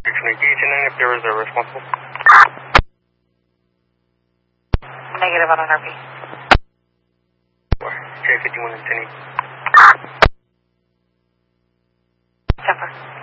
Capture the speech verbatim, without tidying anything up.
Engage and then if there is a responsible. Negative on N R P. J fifty-one and ten. Temper.